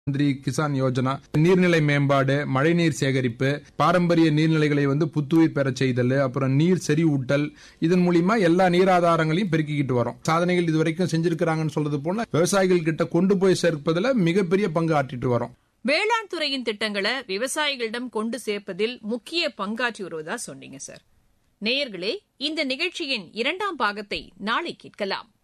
மந்திரி கிசான் யோஜனா, நீர்நிலை மேம்பாடு, மழைநீர் சேகரிப்பு, பாரம்பரிய நீர்நிலைகளை புத்துயிர் பெற செய்தல், அப்புறம் நீர் செறிவூட்டல், இதன் மூலியமா எல்லா நீராதாரங்களையும் பெருக்கிக்கிட்டு வரோம். சாதனைகள் இதுவரைக்கும் செஞ்சிருக்கிறாங்கன்னு சொல்றது போல விவசாயிகள் கிட்ட கொண்டு போய் சேர்ப்பதில் மிகப்பெரிய பங்கு ஆற்றிட்டு வரோம். வேளாண் துறையின் திட்டங்களை விவசாயிகளிடம் கொண்டு சேர்ப்பதில் முக்கிய பங்காற்றி வருவதா சொன்னீங்க சார். நேயர்களே, இந்த நிகழ்ச்சியின் 2ஆம் பாகத்தை நாளை கேட்கலாம்.